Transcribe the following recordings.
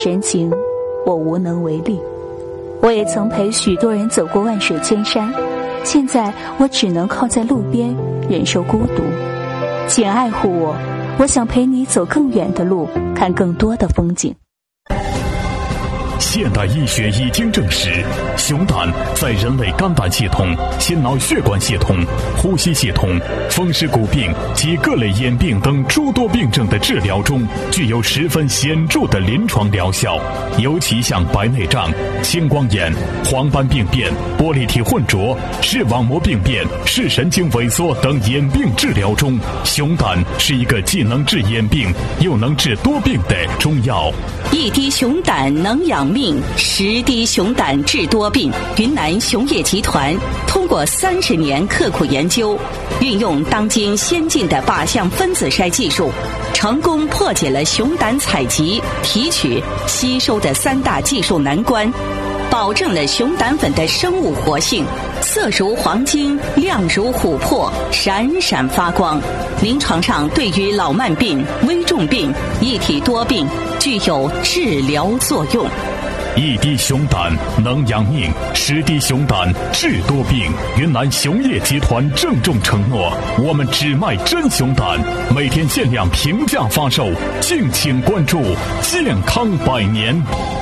人情我无能为力，我也曾陪许多人走过万水千山，现在我只能靠在路边忍受孤独。请爱护我，我想陪你走更远的路，看更多的风景。 现代医学已经证实，熊胆在人类肝胆系统、心脑血管系统、呼吸系统、风湿骨病及各类眼病等诸多病症的治疗中，具有十分显著的临床疗效。尤其像白内障、青光眼、黄斑病变、玻璃体混浊、视网膜病变、视神经萎缩等眼病治疗中，熊胆是一个既能治眼病又能治多病的中药。 一滴熊胆能养命，10滴熊胆治多病。云南熊业集团通过30年刻苦研究，运用当今先进的靶向分子筛技术，成功破解了熊胆采集、提取、吸收的3大技术难关，保证了熊胆粉的生物活性，色如黄金，亮如琥珀，闪闪发光。临床上对于老慢病、危重病、一体多病具有治疗作用。 一滴熊胆能养命，10滴熊胆治多病。云南熊业集团郑重承诺，我们只卖真熊胆，每天限量平价发售，敬请关注。健康百年。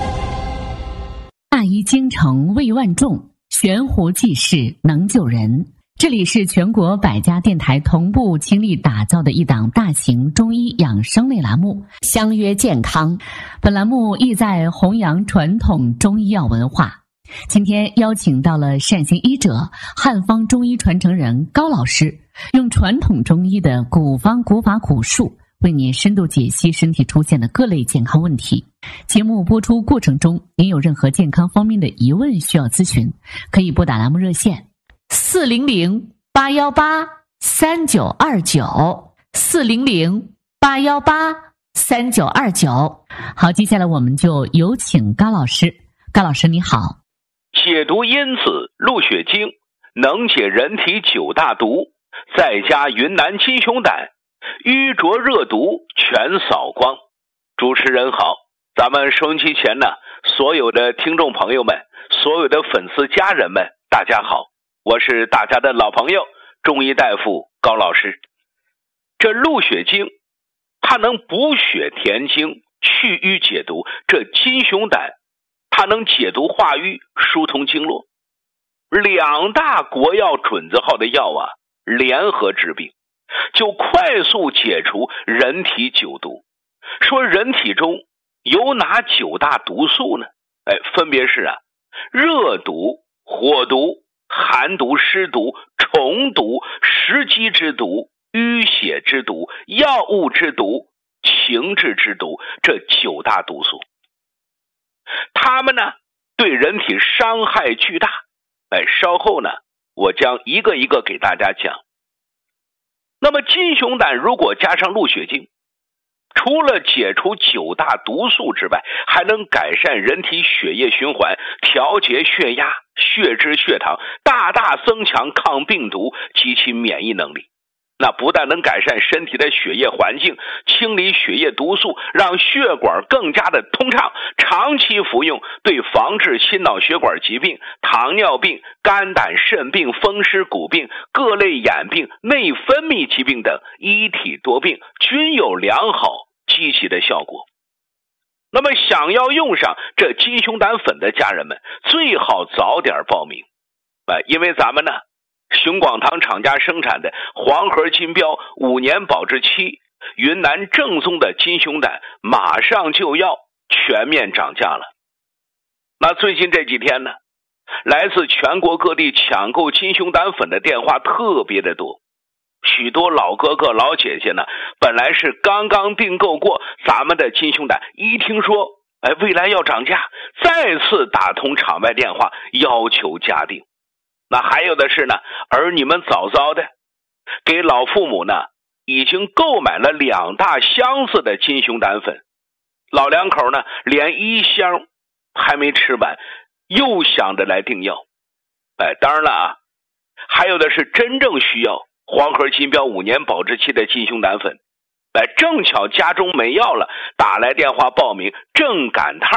大医精诚为万众，悬壶济世能救人。这里是全国100家电台同步倾力打造的一档大型中医养生类栏目，相约健康。本栏目意在弘扬传统中医药文化。今天邀请到了善行医者、汉方中医传承人高老师，用传统中医的古方古法古术，为您深度解析身体出现的各类健康问题。节目播出过程中，您有任何健康方面的疑问需要咨询，可以拨打栏目热线400-818-3929，400-818-3929。好，接下来我们就有请高老师。高老师你好。 解毒因子鹿血精能解人体9大毒，再加云南金熊胆，瘀浊热毒全扫光。主持人好，咱们收音机前呢，所有的听众朋友们，所有的粉丝家人们，大家好，我是大家的老朋友中医大夫高老师。这鹿血精它能补血填精、去瘀解毒，这金熊胆它能解毒化瘀、疏通经络。2大国药准字号的药啊，联合治病，就快速解除人体9毒。说人体中有哪9大毒素呢？分别是热毒、火毒、寒毒、湿毒、虫毒、食积之毒、淤血之毒、药物之毒、情志之毒，这9大毒素。它们呢，对人体伤害巨大。稍后呢，我将一个一个给大家讲。那么金熊胆如果加上鹿血精，除了解除9大毒素之外，还能改善人体血液循环，调节血压、血脂、血糖，大大增强抗病毒及其免疫能力。那不但能改善身体的血液环境，清理血液毒素，让血管更加的通畅，长期服用对防治心脑血管疾病、糖尿病、肝胆肾病、风湿骨病、各类眼病、内分泌疾病等一体多病均有良好积极的效果。那么想要用上这金熊胆粉的家人们，最好早点报名。因为咱们呢，熊广堂厂家生产的黄河金标5年保质期云南正宗的金熊胆马上就要全面涨价了。那最近这几天呢，来自全国各地抢购金熊胆粉的电话特别的多。许多老哥哥老姐姐呢，本来是刚刚订购过咱们的金熊胆，一听说未来要涨价，再次打通场外电话要求加订。那还有的是呢，儿女们早早的给老父母呢已经购买了2大箱子的金熊胆粉，老两口呢连1箱还没吃完，又想着来订药。当然了还有的是真正需要黄河金标5年保质期的金熊胆粉，正巧家中没药了，打来电话报名，正赶趟